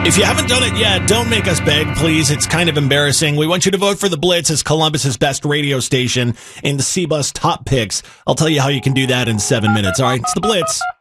If you haven't done it yet, don't make us beg, please. It's kind of embarrassing. We want you to vote for The Blitz as Columbus's best radio station in the C-Bus Top Picks. I'll tell you how you can do that in 7 minutes. All right, it's The Blitz.